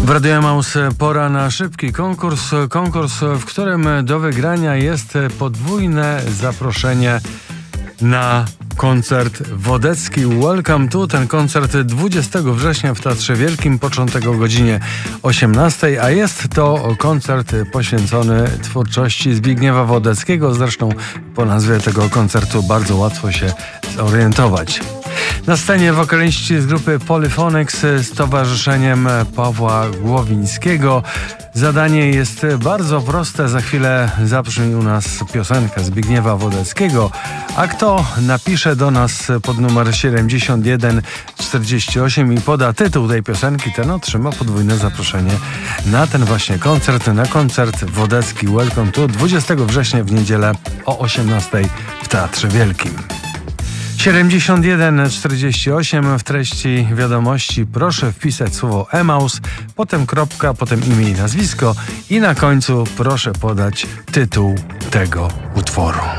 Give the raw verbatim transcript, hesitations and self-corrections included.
W Radiu Emaus pora na szybki konkurs. Konkurs, w którym do wygrania jest podwójne zaproszenie na koncert Wodecki Welcome to. Ten koncert dwudziestego września w Teatrze Wielkim, początek o godzinie osiemnastej, a jest to koncert poświęcony twórczości Zbigniewa Wodeckiego. Zresztą po nazwie tego koncertu bardzo łatwo się zorientować. Na scenie wokaliści z grupy Polyphonics z towarzyszeniem Pawła Głowińskiego. Zadanie jest bardzo proste. Za chwilę zabrzmi u nas piosenka Zbigniewa Wodeckiego. A kto napisze do nas pod numer siedemdziesiąt jeden czterdzieści osiem i poda tytuł tej piosenki, ten otrzyma podwójne zaproszenie na ten właśnie koncert, na koncert Wodecki Welcome to dwudziestego września w niedzielę o osiemnastej w Teatrze Wielkim. siedemdziesiąt jeden czterdzieści osiem, w treści wiadomości proszę wpisać słowo Emaus, potem kropka, potem imię i nazwisko i na końcu proszę podać tytuł tego utworu.